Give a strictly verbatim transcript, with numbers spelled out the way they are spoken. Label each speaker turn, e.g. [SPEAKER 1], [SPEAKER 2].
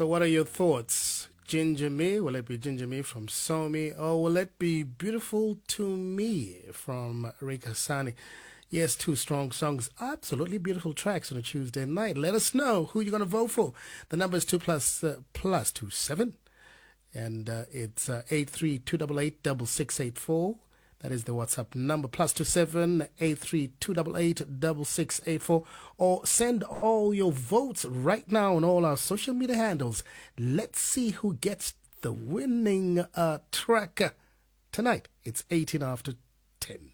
[SPEAKER 1] So, what are your thoughts? Ginger Me, will it be Ginger Me from Somi, or will it be Beautiful to Me from Rika Sani? Yes, two strong songs, absolutely beautiful tracks on a Tuesday night. Let us know who you're going to vote for. The number is two plus uh, plus two seven, and uh, it's uh, eight three two eight eight six six eight four. That is the WhatsApp number, plus two seven eight three two eight eight six six eight four. Or send all your votes right now on all our social media handles. Let's see who gets the winning uh, track tonight. It's eighteen after ten.